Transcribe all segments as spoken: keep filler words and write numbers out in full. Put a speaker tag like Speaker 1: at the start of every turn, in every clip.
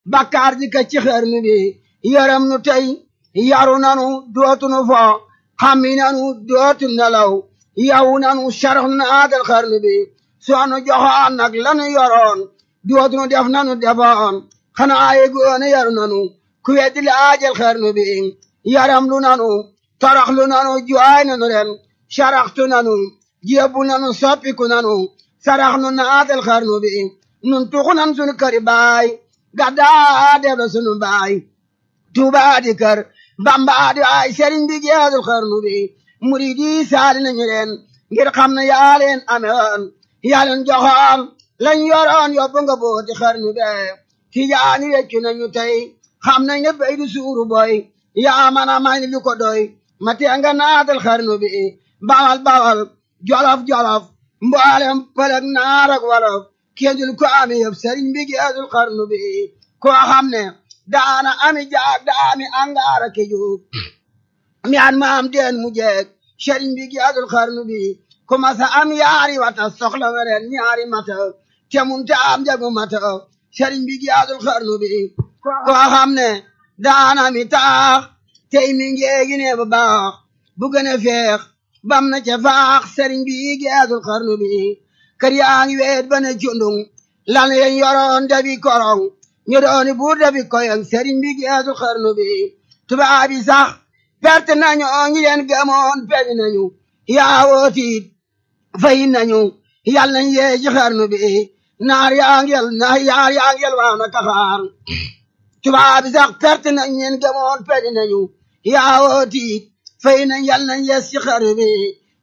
Speaker 1: bakkaar ji ka ci xarnu bi yaram nu tey yaru nanu dootu nu fo xammi nanu dootu nelaw yawu nanu sarax naatal xarnu bi soonu joxoon nag lanu yoroon dootu nu def nanu defoon xanaa yegoone yaru nanu ku weddi laajal xarnu bi yaram lu nanu torox lu nanu jooy nanu ren saraxtu nanu jébbu nanu soppiku nanu sarax nu naatal xarnu bi nun tuxu nan sunu këri baay gaddaa def la sunu baay Tuubaa di kër Bamba di ay sëriñ bi geesul xarnu bi murid yi saali nañu leen ngir xam ne yaa leen amewoon yaa leen joxoon lañ yoroon yóbbu nga booti xarnu be Tijaani weccu nañu tey xam nañ ne bay du suuru boy yaa man a may lu ko doy ma tee nga naatal xarnu bi bawal bawal jolof jolof mboolem pëlëg naar ak wolof kéndul ko ami yëpp sëriñ bi geesul xarnu bi koo xam ne daana ami jaag daami angaara ke juug mi an maam deen mu jeeg sëriñ bi geesul xarnu bi ku masa am yaari wata soxla weren ñaari mata temun te am jagu mata sëriñ bi geesul xarnu bi koo xam ne daana mi taax tey mi ngeegi ne ba baax bu gën a feex bam na ca faax sëriñ bi geesul xarnu bi kër yaa ngi weet ba ne cundung lan yen yoroon dabi korong ñu dooni buur dabi koyong sëriñ bi geesul xarnu bi tubaab bi sax perte nañu ñi leen gëmoon peñ nañu yaa wootiit fay nañu yal nañ yee ci xarnu bi naar yaa ngel naar yaar yaa ngel waana kaxaar tubaab bi sax perte nañ leen gëmoon peñ nañu yaa wootiit fay nañ yal nañ yees ci xarnu bi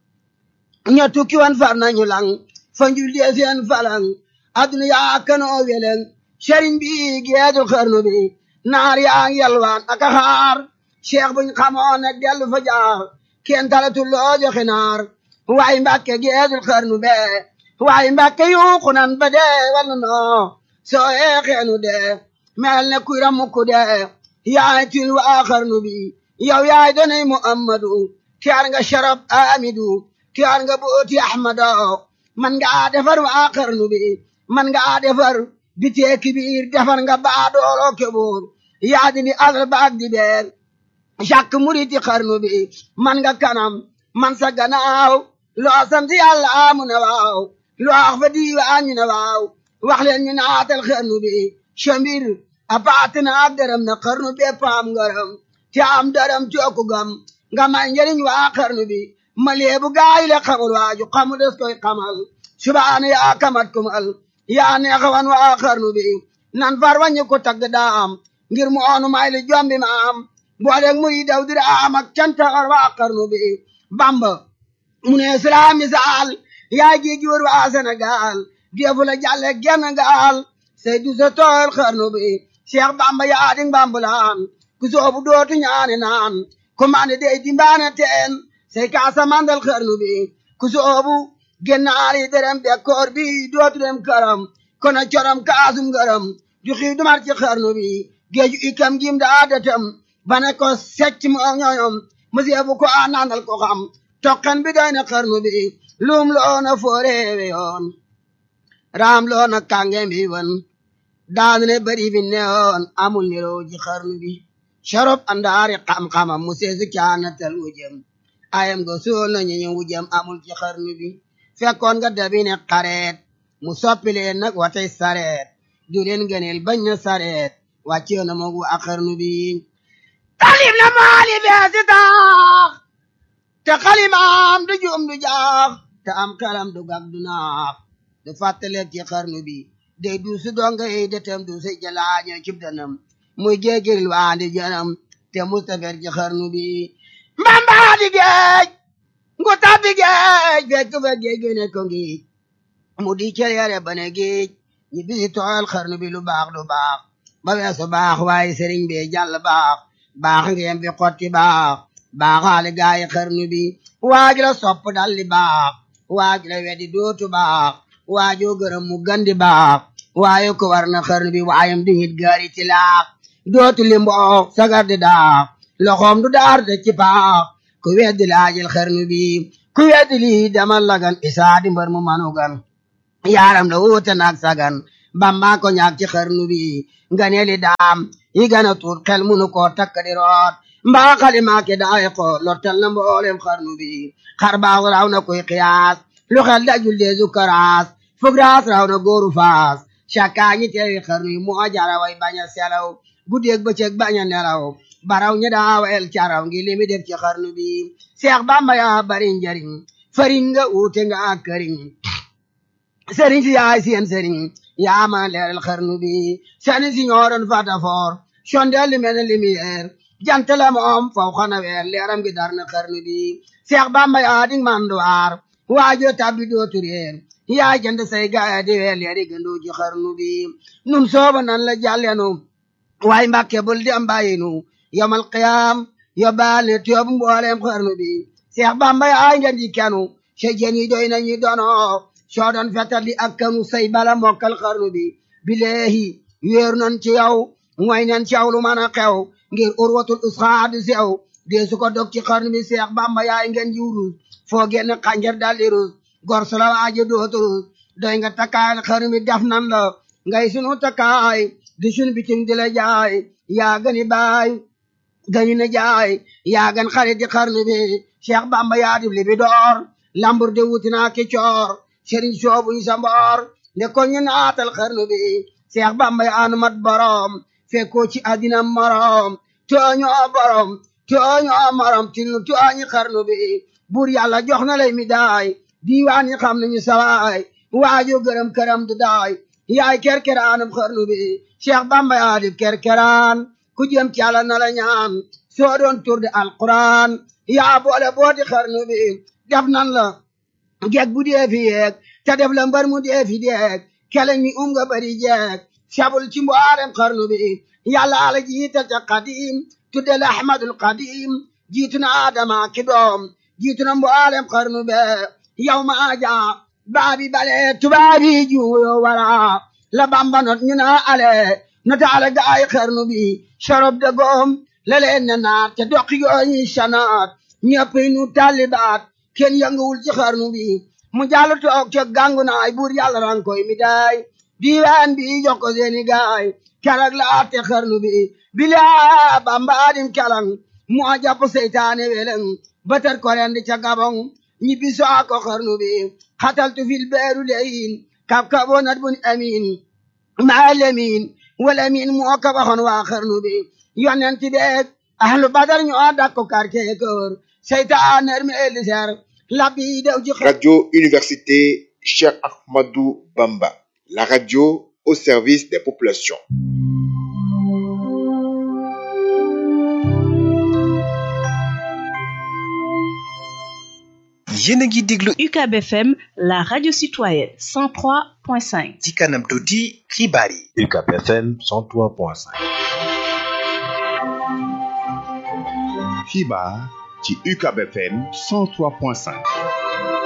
Speaker 1: ña tukki wan far nañu lang fa njul dee seen falang aduna yaa kanoo weleng sëriñ bi geesul xarnu bi naar yaa ngi yalwaan ak a xaar cheikh buñ xamoon ne dellu fa jaar kenn talatu loo joxe naar waaye mbàkke geesul xarnu be waaye mbàkke yuuxu nan ba dee wala noo soo yeexeenu dee mel ne kuy ramukku dee yaay til waa xarnu bi yow yaay donay muhammadu tiyaar nga sharab amidu tiyaar nga booti ahmado man nga defar waa xarnu bi man nga defar bitee kibiir defar nga baadoolo keboor yaa dindi asal baag di beer càkk muriti xarnu bi man nga kanam man sa ganaaw loo sant yàlla amu ne waaw loo wax fa diiwaan ñu ne waaw wax leen ñu naatal xarnu bi chambir a paatina ak dërëm na xarnu bi paam ngaram te am dërëm cooku gam nga may njëriñ waa xarnu bi ma leebu gaayi le xamul waaju xamu des koy xamal subaana yaa kamat kumal yaa neexawan waa xarnu bi nan far wañu ko tagg daam ngir mu oonu may li jombi ma am booleeg muri daw dira am ak cantaxar waa xarnu bi bamba mu ne islam misaal yaa gi giwër waa Sénégal defu la jàlle genn gaal say du sa tool xarnu bi Cheikh Bamba yaa di mbambulaan ku soobu dootu ñaane naan ku mane dey di mbaane teen say kaasa mandal xarnu bi ku soobu gennaari derem de koor bi dootu dem karam kono corom kaasum garam du xii dumar ci xarnu bi géeju ikam gim daa datam bane ko secc mu ñoñom musibu ko a nandal ko xam tokkan bi doy na xarnu bi lum loona fooreewe yoon raam loona kàngem bi wan daanu ne bari bi neewoon amul niroo ji xarnu bi sharop andaari xam-xamam mu seesu caanatal wujëm ayam go sool na ñeñu wujëm amul ci xarnu bi fekkoon nga dabi ne xareet mu soppi leen nag watay sareet du leen gëneel bañ na sareet wàccee na mogu ak xarnu bi talim na maali beesi taax te xalimaam du juum du jaax te am xelam du gag du naax du fàttaleeg ci xarnu bi day du su donga yi detem du si jalaaño cib danam muy géegiril waandi janam te mustafer ci xarnu bi mbambaa di géej ngu tabbi géej fekk fa géej gene ko ngiij mu di cereere bane géej ñi bisi tool xarnu bi lu baax du baax ba weesu baax waaye sëriñ bi jàll baax baax ngeen bi xotti baax baaxaale gaayi xarnu bi waaju la sopp dalli baax waaju la weddi dootu baax waajoo gërëm mu gandi baax waaye ko war na xarnu bi waayam di hit gaari ti laax dootu limboo sagar di daax loxoom du daar de ci paax ku weddi laajil xarnu bi ku weddi lii demal lagan isaa di mbar mu manugan yaaram la wuute naag sagan Bamba ko ñaak ci xarnu bi nga ne li daam yi gën a tuut xel munu ko takk di root mbaa xalima ke daay ko lottal na mboolem xarnu bi xar baax raw na koy xiyaas lu xel dajul deesu karaas fug raas raw na góoru faas cakkaa ñi teewi xarnu yi moo jara way bañ a selaw guddeeg bëccëg bañ a nelaw baraw ñi daaw el caraw ngi limi def ci xarnu bi Seex Bamba yaa bari njariñ fariñ nga uute nga ak këriñ sëriñ si yaay seen sëriñ yaa ma leeral xarnu bi sëriñ si ñooroon fatafoor sondeel li mel ne lumière jant la moom faw xana weer leeram gi dar na xarnu bi Seex Bamba yaa dig manduwaar waajo tabbi dootu réer yaa jënd say gaaya di weer leeri gëndoo ci xarnu bi nun sooba nan la jàllenu waaye Mbàkke bul di am bàyyinu yomal qiyaam yóbbaal ne tiyoobu mbooleem xarnu bi Seex Bamba yaa ngeen di kenu sa jën yi doy nañu dono soo doon fetal di ak kanu say bala mokkal xarnu bi bileehi wéer nan ci yow mooy nan ci yow lu mën a xew ngir urwatul usxaa di sew dee su ko dog ci xarnu bi Seex Bamba yaay ngeen ji wurus foo génn xànjar dal di rus gor su la waaje dootu rus doy nga takkaayal xarnu bi def nan la ngay sunu takkaay di sunu bitim di la jaay yaa gëni baay gëni na jaay yaa gën xarit di xarnu bi Seex Bamba yaa dib li bi door lambur de wutina ki coor sëriñ soobuñ sa mboor ne ko ñu naatal xarnu bi Seex Bamba yaa nu mat borom fekkoo ci àddina morom tooñoo borom tooñoo morom tinu tooñi xarnu bi buur yàlla jox na lay mi daay diiwaan yi xam nañu sawaay waajo gërëm këram du daay yaay kerkeraanam xarnu bi Seex Bamba yaa dib kerkeraan ku jëm ci yàlla na la ñaan soo doon tur de alquran yaa boole booti xarnu bi def nan la jeeg bu dee fi yeeg te def la mbar mu dee fi deeg keleñ mi um nga bari jeeg sabul ci mboolem xarnu bi yàlla ala jiital ca qadim tudde la ahmadul qadim jiitu na adama ki doom jiitu na mboolem xarnu be yow ma aja baabi bale tubaabi juuyo wara la Bamba not ñu na ale nota ala gaay xarnu bi sorob de goom la leen ne naat te doqi gooñi sanaat ñëpp nu talibaat kenn yënguwul ci xarnu bi mu jàll toog ca gàngu naay buur yàlla ran koy mi daay diiwaan bi jox ko seeni gaay keroog la atte xarnu bi bilaa Bamba adim kelang mu a jàpp seytaane weleng batar ko rendi ca gabong ñibbi soo ko xarnu bi xataltu fil beeru leyin kab kaboo nat bun amin maa lemin wala min moo ko waxoon waa xarnu bi yonent beeg ahlu badar ñoo dakko quartier kër seytaane mi eli ser labbi dew ci
Speaker 2: Radio Université Cheikh Ahmadou Bamba, la radio au service des populations.
Speaker 3: yéen a ngi déglu
Speaker 4: U C A B F M, la radio citoyenne cent trois point cinq.
Speaker 3: ci kanam tuuti xibaar yi.
Speaker 5: U C A B F M cent trois point cinq.
Speaker 6: xibaar ci U C A B F M cent trois point cinq.